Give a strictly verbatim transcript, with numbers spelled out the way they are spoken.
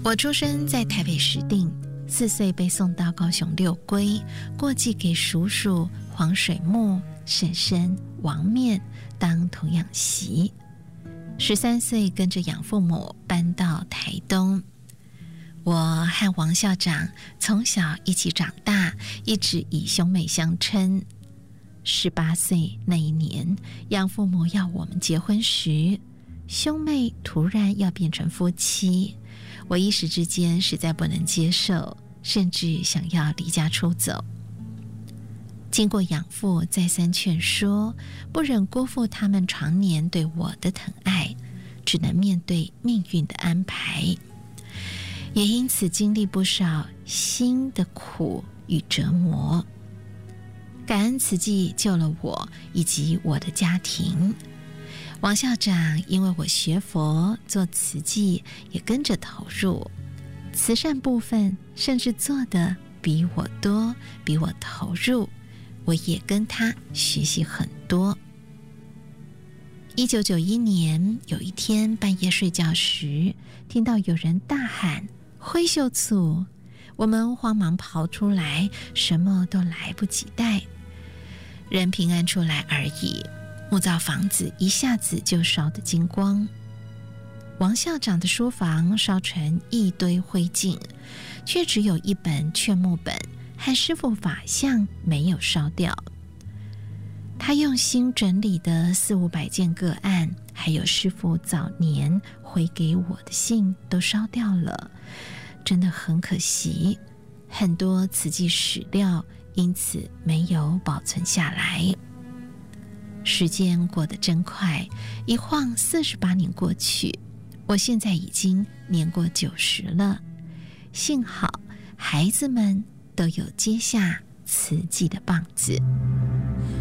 我出生在台北石碇，四岁被送到高雄六龟，过继给叔叔黄水木、婶婶王面当童养媳。十三岁跟着养父母搬到台东。我和王校长从小一起长大，一直以兄妹相称。十八岁那一年，养父母要我们结婚时，兄妹突然要变成夫妻，我一时之间实在不能接受，甚至想要离家出走。经过养父再三劝说，不忍辜负他们常年对我的疼爱，只能面对命运的安排，也因此经历不少心的苦与折磨。感恩慈济救了我以及我的家庭。王校长因为我学佛做慈济，也跟着投入慈善部分，甚至做的比我多，比我投入，我也跟他学习很多。一九九一年有一天半夜睡觉时，听到有人大喊灰秀醋，我们慌忙跑出来，什么都来不及带，人平安出来而已。木造房子一下子就烧得精光，王校长的书房烧成一堆灰烬，却只有一本劝募本和师父法相没有烧掉。他用心整理的四五百件个案，还有师父早年回给我的信都烧掉了，真的很可惜。很多慈济史料因此没有保存下来。时间过得真快，一晃四十八年过去，我现在已经年过九十了。幸好孩子们都有接下慈济的棒子。